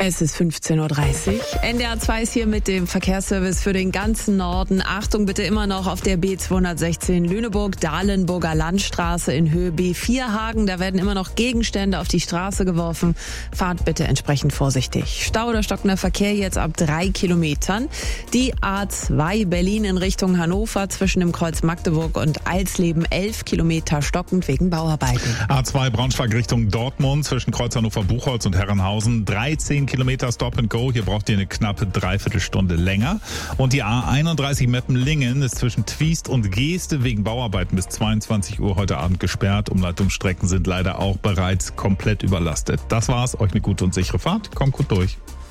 Es ist 15.30 Uhr. NDR 2 ist hier mit dem Verkehrsservice für den ganzen Norden. Achtung bitte immer noch auf der B216 Lüneburg-Dahlenburger Landstraße in Höhe B4 Hagen. Da werden immer noch Gegenstände auf die Straße geworfen. Fahrt bitte entsprechend vorsichtig. Stau oder stockender Verkehr jetzt ab 3 Kilometern. Die A2 Berlin in Richtung Hannover zwischen dem Kreuz Magdeburg und Alsleben 11 Kilometer stockend wegen Bauarbeiten. A2 Braunschweig Richtung Dortmund zwischen Kreuz Hannover-Buchholz und Herrenhausen 13 Kilometer Stop and Go. Hier braucht ihr eine knappe Dreiviertelstunde länger. Und die A31 Meppen-Lingen ist zwischen Twiest und Geeste wegen Bauarbeiten bis 22 Uhr heute Abend gesperrt. Umleitungsstrecken sind leider auch bereits komplett überlastet. Das war's. Euch eine gute und sichere Fahrt. Kommt gut durch.